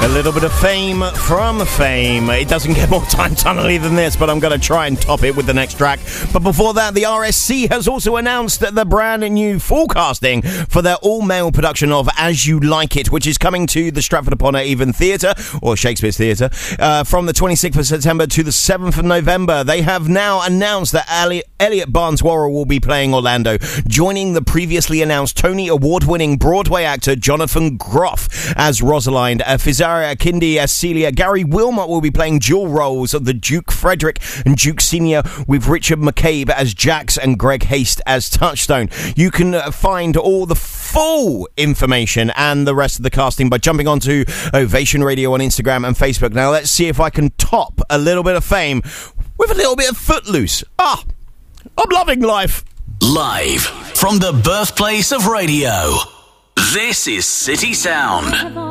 A little bit of fame from Fame. It doesn't get more time tunnely than this, but I'm going to try and top it with the next track. But before that, the RSC has also announced the brand new forecasting for their all-male production of As You Like It, which is coming to the Stratford-upon-Avon Theatre, or Shakespeare's Theatre, from the 26th of September to the 7th of November. They have now announced that Elliot Barnes-Worrell will be playing Orlando, joining the previously announced Tony Award-winning Broadway actor Jonathan Groff as Rosalind, Fizaria Akindi as Celia. Gary Wilmot will be playing dual roles of the Duke Frederick and Duke Senior, with Richard McCabe as Jax and Greg Haste as Touchstone. You can find all the full information and the rest of the casting by jumping onto Ovation Radio on Instagram and Facebook. Now let's see if I can top a little bit of Fame with a little bit of Footloose. I'm loving life. Live from the birthplace of radio, this is City Sound.